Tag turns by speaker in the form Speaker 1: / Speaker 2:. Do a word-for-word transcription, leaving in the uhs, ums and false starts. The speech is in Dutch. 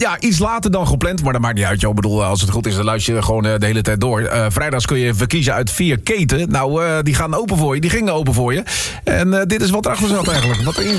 Speaker 1: Ja, iets later dan gepland, maar dat maakt niet uit. Joh. Ik bedoel, als het goed is, dan luister je gewoon uh, de hele tijd door. Uh, vrijdags kun je verkiezen uit vier keten. Nou, uh, die gaan open voor je. Die gingen open voor je. En uh, dit is wat erachter zat eigenlijk. Wat erin